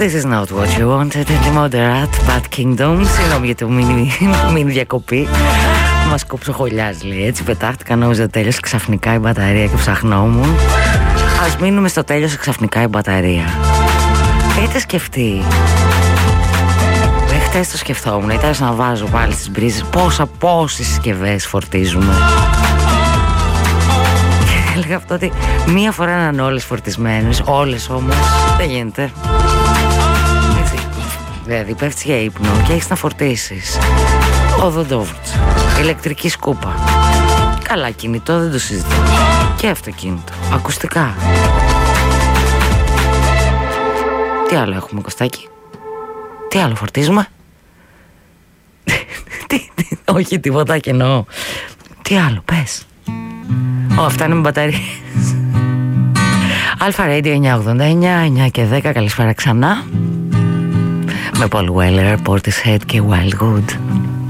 This is not what you wanted in the moderate Bad Kingdom. Συγγνώμη για το μίνι διακοπή. Μας κοψοχολιάζει, λέει. Έτσι πετάχτηκα, νόμιζα τέλειωσε ξαφνικά η μπαταρία και ψαχνόμουν. Ας μείνουμε στο τέλειωσε ξαφνικά η μπαταρία. Έχετε σκεφτεί? Χτες το σκεφτόμουν, ήταν να βάζω πάλι στις μπρίζες πόσες συσκευές φορτίζουμε. Και έλεγα αυτό ότι μία φορά να είναι όλες φορτισμένες, όλες όμως δεν γίνεται. Έτσι, δηλαδή πέφτεις για ύπνο και έχεις να φορτίσεις οδοντόβουρτς, ηλεκτρική σκούπα, καλά κινητό δεν το συζητώ, και αυτοκίνητο, ακουστικά. Τι άλλο έχουμε, Κωστάκη? Τι άλλο φορτίζουμε? Όχι τίποτα και εννοώ. Τι άλλο πες? Αυτά είναι με μπαταρίες. Αλφα Radio 989, 9 και 10. Καλησπέρα ξανά. Με Paul Weller, Portishead και Wildwood.